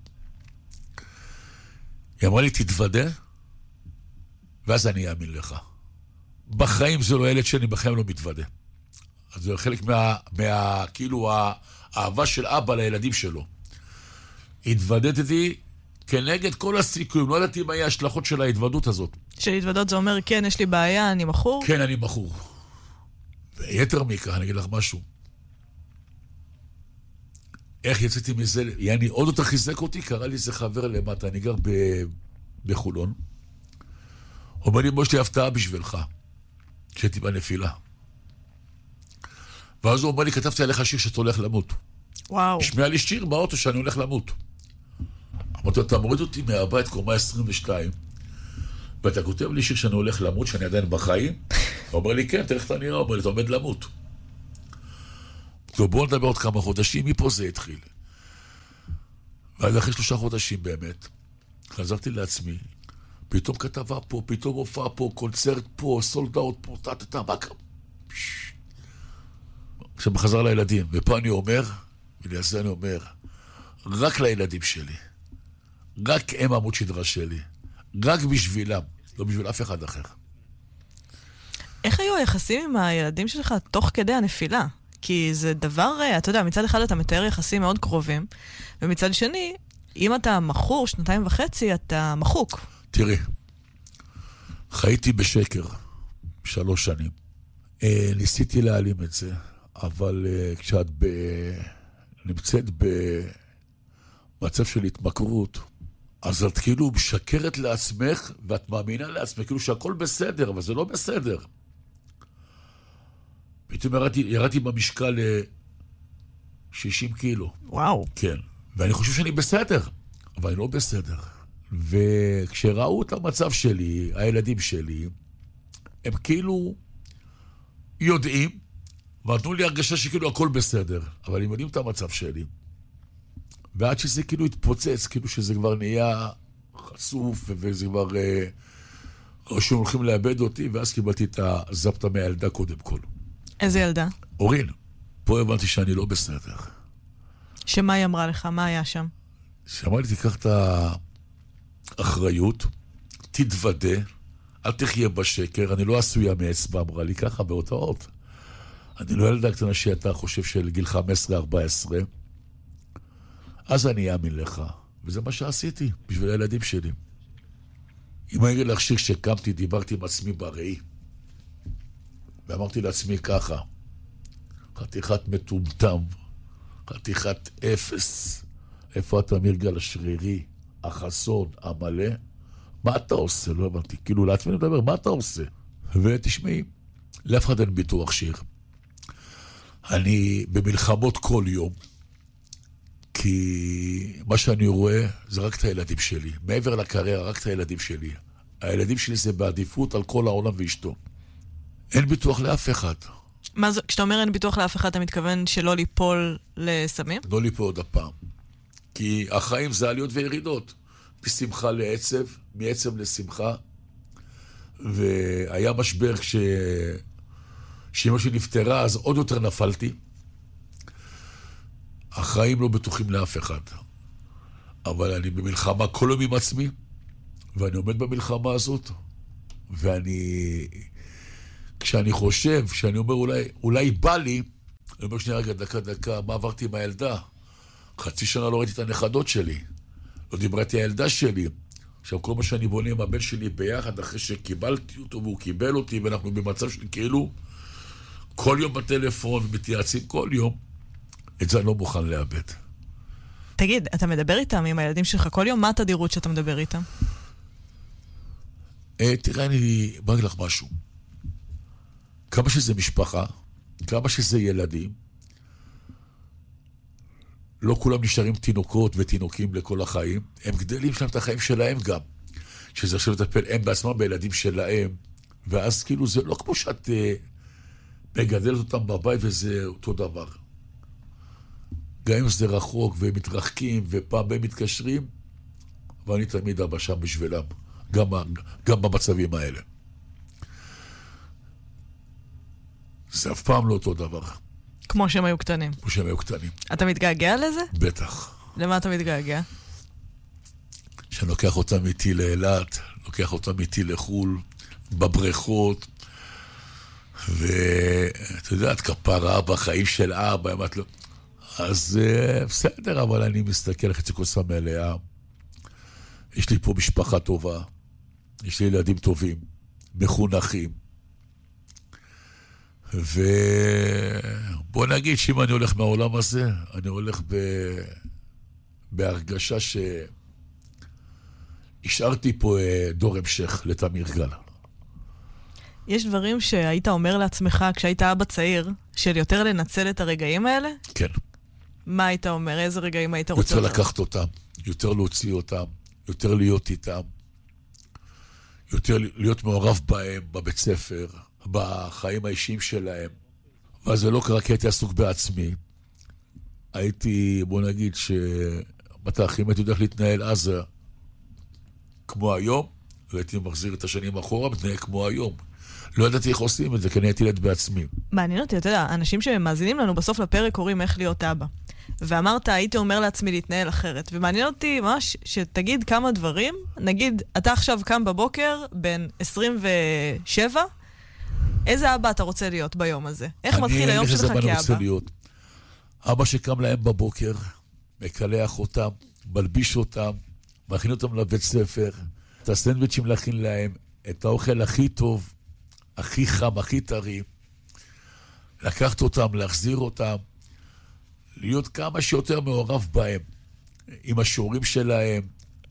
היא אמרה לי, תתוודה, ואז אני אאמין לך. בחיים זה לא ילד שלי, בחיים לא מתוודה. אז זה חלק כאילו, האהבה של אבא לילדים שלו. התוודדתי כנגד כל הסיכויים, לא ידעתי מה יהיה ההשלכות של ההתוודות הזאת. שלהתוודות זה אומר, כן, יש לי בעיה, אני בחור? כן, אני בחור. ויתר מכך, אני אגיד לך משהו. איך יצאתי מזה? יעני, עוד יותר חיזק אותי, קרא לי איזה חבר למטה, אני גר בחולון. אומר לי, יש לי הפתעה בשבילך, כשהייתי בנפילה. ואז הוא אומר לי, כתבתי עליך שיר שאתה הולך למות. וואו. השמיע לי שיר באוטו שאני הולך למות. אמרתי, אתה מוריד אותי מהבית קומה 22, ואתה כותב לי שיר שאני הולך למות, שאני עדיין בחיים. הוא אומר לי, כן, תלך אתה נראה, הוא אומר לי, אתה עומד למות. בואו נדבר עוד כמה חודשים, מפה זה התחיל. ואז אחרי 3 חודשים באמת, חזרתי לעצמי, פתאום כתבה פה, פתאום הופעה פה, קונצרט פה, סולדאות פה, מה קרה? עכשיו בחזר לילדים, ופה אני אומר, ולזה אני אומר, רק לילדים שלי, רק הם עמוד שדרה שלי, רק בשבילם, לא בשביל אף אחד אחר. איך היו היחסים עם הילדים שלך תוך כדי הנפילה? כי זה דבר, אתה יודע, מצד אחד אתה מתאר יחסים מאוד קרובים, ומצד שני, אם אתה מחור 2.5, אתה מחוק. תראי, חייתי בשקר 3 שנים. ניסיתי להעלים את זה, אבל כשאת נמצאת במצב של התמכרות, אז את כאילו משקרת לעצמך, ואת מאמינה לעצמך, כאילו שהכל בסדר, אבל זה לא בסדר. פתאום ירדתי במשקל 60 קילו. וואו. כן. ואני חושב שאני בסדר, אבל אני לא בסדר. וכשראו את המצב שלי, הילדים שלי, הם כאילו יודעים, ונתנו לי הרגשה שכאילו הכל בסדר, אבל הם יודעים את המצב שלי. ועד שזה כאילו התפוצץ, כאילו שזה כבר נהיה חשוף, וזה כבר... או שהם הולכים לאבד אותי, ואז קיבלתי את הזפתה מהילדה קודם כל. איזה ילדה? אורין. פה הבנתי שאני לא בסדר. שמה היא אמרה לך? מה היה שם? שאמרה לי, תיקח את האחריות, תתוודה, אל תחיה בשקר, אני לא עשויה מאצבע, אמרה לי ככה באותה אות. אני לא ילדה קטנה שאתה חושב של גיל 15-14, אז אני אאמין לך. וזה מה שעשיתי, בשביל הילדים שלי. אם אני אגיד לך שקמתי, דיברתי עם עצמי בראי, ואמרתי לעצמי ככה, חתיכת מטומטם, חתיכת אפס, איפה אתה מרגל השרירי, החסון, המלא? מה אתה עושה? לא הבנתי, כאילו לעצמי מדבר, מה אתה עושה? ותשמעי, לאף אחד אין ביטוח שיר. אני במלחמות כל יום, כי מה שאני רואה זה רק את הילדים שלי. מעבר לקריירה, רק את הילדים שלי. הילדים שלי זה בעדיפות על כל העולם ואשתו. אין ביטוח לאף אחד. מה זה, כשאתה אומר אין ביטוח לאף אחד, אתה מתכוון שלא ליפול לסמים? לא ליפול עוד הפעם. כי החיים זה עליות וירידות. משמחה לעצב, מעצב לשמחה. והיה משבר שאמא שלי נפטרה, אז עוד יותר נפלתי. החיים לא בטוחים לאף אחד. אבל אני במלחמה כל יום עם עצמי, ואני עומד במלחמה הזאת, כשאני חושב, כשאני אומר אולי בא לי, אני אומר שנייה רגע, דקה, מה עברתי עם הילדה? חצי שנה לא ראיתי את הנכדות שלי, לא דיברתי הילדה שלי. עכשיו כל מה שאני בונה עם הבן שלי ביחד, אחרי שקיבלתי אותו והוא קיבל אותי, ואנחנו במצב שלי כאילו, כל יום בטלפון, מתייעצים כל יום, את זה אני לא מוכן לאבד. תגיד, אתה מדבר איתם, עם הילדים שלך כל יום? מה התדירות שאתה מדבר איתם? תראה, אני אגיד לך משהו. כמה שזה משפחה, כמה שזה ילדים, לא כולם נשארים תינוקות ותינוקים לכל החיים, הם גדלים שלהם את החיים שלהם גם. שזה עכשיו לטפל הם בעצמם בילדים שלהם, ואז כאילו זה לא כמו שאת מגדלת אותם בבית וזה אותו דבר. גם אם זה רחוק והם מתרחקים ופעם הם מתקשרים, ואני תמיד אבא שם בשבילם, גם במצבים האלה. זה אף פעם לא אותו דבר. כמו שהם היו קטנים. כמו שהם היו קטנים. אתה מתגעגע לזה? בטח. למה אתה מתגעגע? שאני לוקח אותם איתי לאילת, לוקח אותם איתי לחול, בבריכות, ואתה יודע, את כפרה בחיים של אבא, אם את לא... אז בסדר, אבל אני מסתכל חצי כוסה מלאה. יש לי פה משפחה טובה, יש לי ילדים טובים, מחונכים. ובוא נגיד שאם אני הולך מהעולם הזה, אני הולך בהרגשה שהשארתי פה דור המשך לתמיר גל. יש דברים שהיית אומר לעצמך כשהיית אבא צעיר, של יותר לנצל את הרגעים האלה? כן. מה היית אומר? איזה רגעים היית רוצה? יותר לקחת אותם, יותר להוציא אותם, יותר להיות איתם, יותר להיות מעורב בהם, בבית ספר, בחיים האישיים שלהם. אבל זה לא קרה כי הייתי עסוק בעצמי. הייתי, בוא נגיד שבתאחים הייתי יודע להתנהל אז כמו היום, והייתי מחזיר את השנים אחורה, מתנהל כמו היום. לא ידעתי איך עושים את זה, כי אני הייתי ילד בעצמי. מעניין אותי, אתה יודע, אנשים שמאזינים לנו בסוף לפרק קוראים איך להיות אבא. ואמרת, הייתי אומר לעצמי להתנהל אחרת. ומעניין אותי ממש שתגיד כמה דברים. נגיד, אתה עכשיו קם בבוקר, בן 27, איזה אבא אתה רוצה להיות ביום הזה? איך מתחיל היום שלך כאבא? אני רוצה להיות. אבא שקם להם בבוקר, מקלח אותם, מלביש אותם, מכין אותם לבית ספר, את הסנדוויצ'ים להכין להם, את האוכל הכי טוב, הכי חם, הכי טרי, לקחת אותם, להחזיר אותם, להיות כמה שיותר מעורב בהם, עם השיעורים שלהם,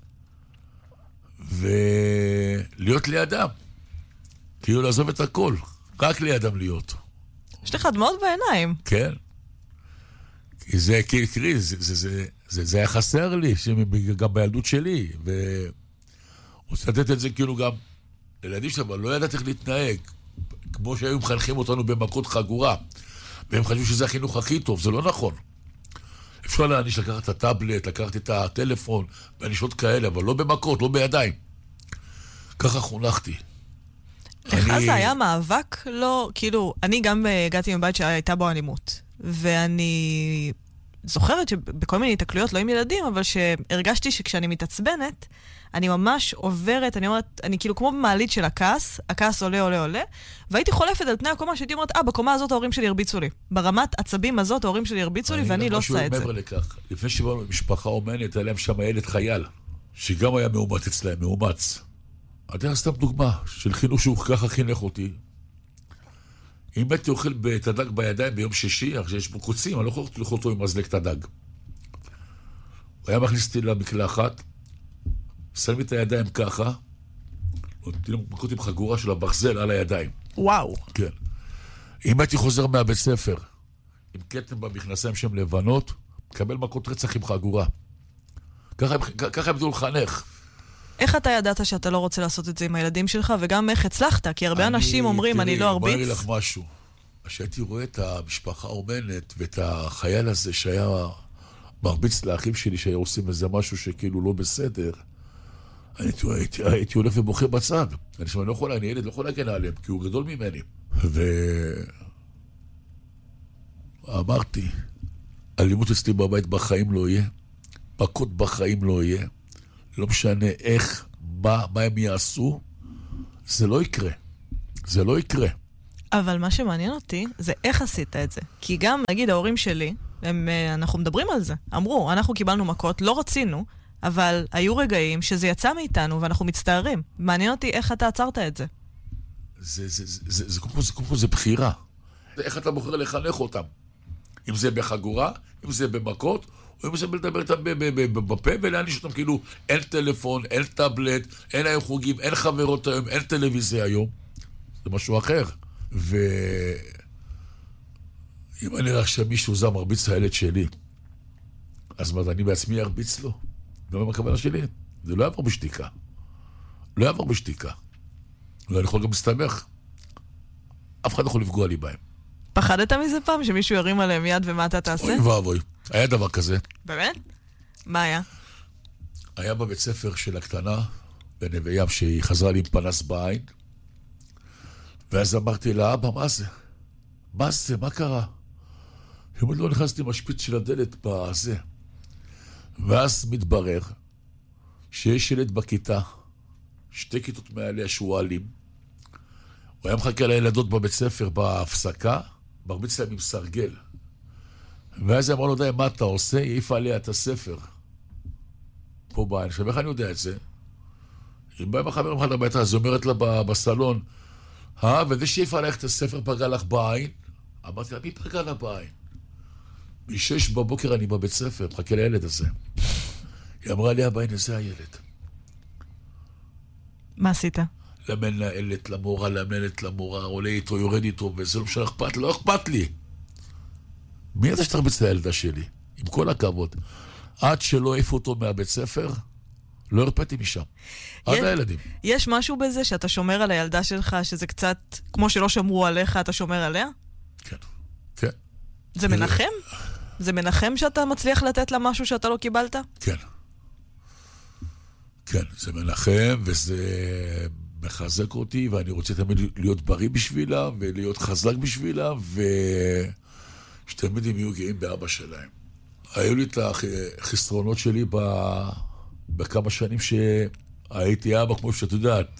ולהיות לידם. כאילו לעזוב את הכל, רק לידם להיות. יש לך דמעות בעיניים. כן. כי זה, קרי, זה היה חסר לי, גם בילדות שלי, ורוצה לתת את זה כאילו גם לילדים שלנו, אבל לא ידעת איך להתנהג, כמו שהיו מחנכים אותנו במכות חגורה, והם חשבו שזה החינוך הכי טוב, זה לא נכון. אפשר להעניש לקחת את הטאבלט, לקחת את הטלפון, וענישות כאלה, אבל לא במכות, לא בידיים. ככה חונכתי. לך זה היה מאבק? לא, כאילו, אני גם הגעתי מבית שהייתה בו אלימות, ואני זוכרת שבכל מיני התקלויות, לא עם ילדים, אבל שהרגשתי שכשאני מתעצבנת, אני ממש עוברת, אני אומרת, אני כאילו כמו במעלית של הכעס עולה, עולה, עולה, והייתי חולפת על פני הקומה שהייתי אומרת, בקומה הזאת ההורים שלי הרביצו לי. ברמת עצבים הזאת ההורים שלי הרביצו לי, ואני לא עושה את זה. מעבר לכך, לפני שבאנו משפחה אומנת, היה להם שם ילד חייל, שגם היה מאומץ אצלהם, מאומץ. אני סתם דוגמה של חינוך שהוא ככה חינך אותי. אם הייתי אוכל את הדג בידיים ביום שישי, אחרי שיש בו קוצים, אני לא יכול לאכול אותו עם מזלק את הדג. הוא היה מכניס אותי למקלחת, שם את הידיים ככה, נותן לו מכות עם חגורה של הברזל על הידיים. וואו. כן. אם הייתי חוזר מהבית ספר, עם קטן במכנסיים שהם לבנות, מקבל מכות רצח עם חגורה. ככה הם ידעו לחנך. איך אתה ידעת שאתה לא רוצה לעשות את זה עם הילדים שלך, וגם איך הצלחת? כי הרבה אנשים אומרים, אני לא ארביץ. בוא נגיד לך משהו. כשהייתי רואה את המשפחה האומנת, ואת החייל הזה שהיה מרביץ לאחים שלי, שהיה עושים איזה משהו שכאילו לא בסדר, הייתי הולך ובוכה בצד. אני לא יכול, אני ילד לא יכול להגן עליהם, כי הוא גדול ממני. ואמרתי, אלימות אצלי בבית בחיים לא יהיה, מכות בחיים לא יהיה, לא משנה איך, מה הם יעשו, זה לא יקרה. זה לא יקרה. אבל מה שמעניין אותי, זה איך עשית את זה. כי גם, נגיד, ההורים שלי, אנחנו מדברים על זה. אמרו, אנחנו קיבלנו מכות, לא רצינו, אבל היו רגעים שזה יצא מאיתנו, ואנחנו מצטערים. מעניין אותי איך אתה עצרת את זה. זה בחירה. איך אתה בוחר לחנך אותם? אם זה בחגורה, אם זה במכות, או אם זה לדבר איתם בפה ולהניש אותם, כאילו, אין טלפון, אין טאבלט, אין היום חוגים, אין חברות היום, אין טלוויזיה היום. זה משהו אחר. ואם אני רואה שמישהו זה מרביץ הילד שלי, אז מה, אני בעצמי ארביץ לו? לא עם הכוונה שלי. זה לא יעבור בשתיקה. לא יעבור בשתיקה. ואני יכול גם להסתמך. אף אחד לא יכול לפגוע לי בהם. פחדת מזה פעם שמישהו ירים עליהם יד ומה אתה תעשה? אוי ואבוי. היה דבר כזה. באמת? מה היה? היה בבית ספר של הקטנה, בנווה ים, שהיא חזרה לי עם פנס בעין. ואז אמרתי לה, אבא, מה זה? מה זה? מה קרה? היא אומרת, לא נכנסתי עם השפיץ של הדלת בזה. ואז מתברר שיש ילד בכיתה, 2 כיתות מעליה שהוא אלים. הוא היה מחכה לילדות בבית ספר בהפסקה, מרביץ להם עם סרגל. ואז אמר לו, די, מה אתה עושה? העיף עליה את הספר. פה בעין. עכשיו, איך אני יודע את זה? אם באים החברים אחד הביתה, אז היא אומרת לה בסלון, וזה שהעיף עליה את הספר פגע לך בעין? אמרתי לה, מי פגע לה בעין? ב-6 בבוקר אני בבית ספר, מחכה לילד הזה. היא אמרה לי, בעין, זה הילד. מה עשית? למנהלת, למורה, עולה איתו, יורד איתו, וזה לא משנה אכפת, לא אכפת לי. מי אתה שתרביץ לילדה שלי? עם כל הכבוד. עד שלא העיפו אותו מהבית ספר, לא הרפאתי משם. עד הילדים. יש משהו בזה שאתה שומר על הילדה שלך, שזה קצת, כמו שלא שמרו עליך, אתה שומר עליה? כן. כן. זה מנחם? זה מנחם שאתה מצליח לתת לה משהו שאתה לא קיבלת? כן. כן, זה מנחם, וזה מחזק אותי, ואני רוצה תמיד להיות בריא בשבילה, ולהיות חזק בשבילה, שתמיד הם יהיו גאים באבא שלהם. היו לי את החסרונות שלי בכמה שנים שהייתי אבא, כמו שאת יודעת.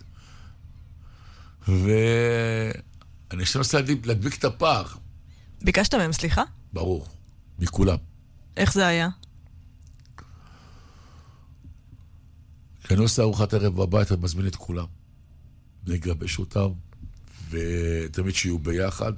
ואני רוצה להדביק את הפער. ביקשת מהם סליחה? ברור, מכולם. איך זה היה? כשאני עושה ארוחת ערב בבית, אני מזמין את כולם. נגבש אותם, ותמיד שיהיו ביחד.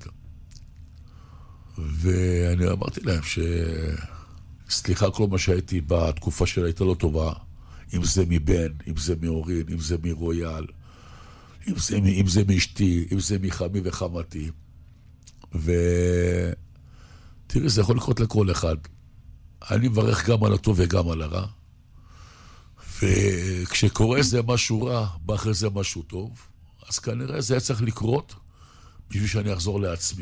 ואני אמרתי להם סליחה כל מה שהייתי בתקופה שלה הייתה לא טובה, אם זה מבן, אם זה מאורין, אם זה מרויאל, אם זה מאשתי, אם זה מחמי וחמתי. ותראי, זה יכול לקרות לכל אחד. אני מברך גם על הטוב וגם על הרע. וכשקורה זה משהו רע, באחרי זה משהו טוב, אז כנראה זה היה צריך לקרות בשביל שאני אחזור לעצמי.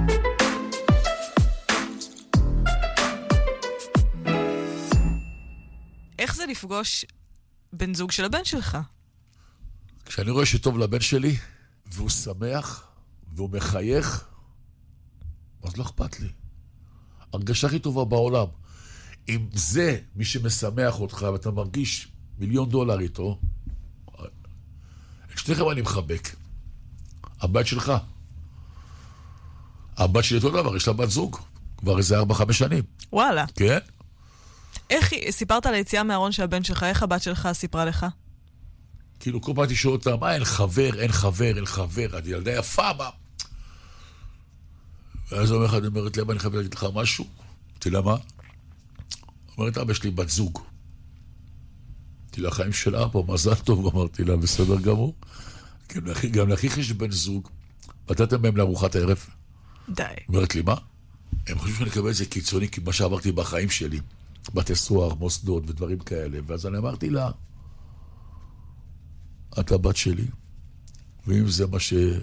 איך זה לפגוש בן זוג של הבן שלך? כשאני רואה שטוב לבן שלי, והוא שמח, והוא מחייך, אז לא אכפת לי. הרגשה הכי טובה בעולם. אם זה מי שמשמח אותך, ואתה מרגיש $1,000,000 איתו, את שניכם אני מחבק. הבת שלך. הבת שלי אותו דבר, יש לה בת זוג. כבר איזה 4-5 שנים. וואלה. כן? איך סיפרת על היציאה מהארון של הבן שלך, איך הבת שלך סיפרה לך? כאילו כל פעם תשאול אותה, מה אין חבר, אין חבר, אין חבר, אני ילדה יפה, מה? ואז אומר אחד, אומרת למה אני חייב להגיד לך משהו? אמרתי לה מה? אומרת, אבא שלי בת זוג. אמרתי לה, חיים של אבא, מזל טוב, אמרתי לה, בסדר גמור. גם לאחיך יש בן זוג, נתתם מהם לארוחת הערב. די. אומרת לי, מה? הם חושבים שאני אקבל את זה קיצוני, כי מה שעברתי בחיים שלי, בתי סוהר, מוסדות ודברים כאלה, ואז אני אמרתי לה, אתה בת שלי, ואם זה מה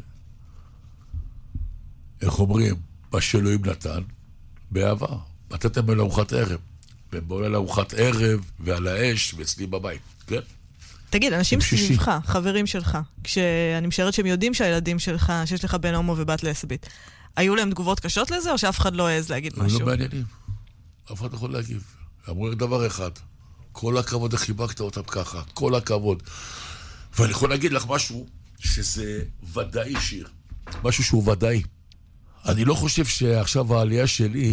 איך אומרים, מה שאלוהים נתן, באהבה. נתתם מהם לארוחת ערב. והם באו לארוחת ערב, ועל האש, ואצלי בבית, כן? תגיד, אנשים סביבך, חברים שלך, כשאני משערת שהם יודעים שהילדים שלך, שיש לך בן הומו ובת לסבית, היו להם תגובות קשות לזה, או שאף אחד לא העז להגיד משהו? הם לא מעניינים. אף אחד יכול להגיב. אמרו לי דבר אחד, כל הכבוד, חיבקת אותם ככה, כל הכבוד. ואני יכול להגיד לך משהו שזה ודאי שיר. משהו שהוא ודאי. אני לא חושב שעכשיו העלייה שלי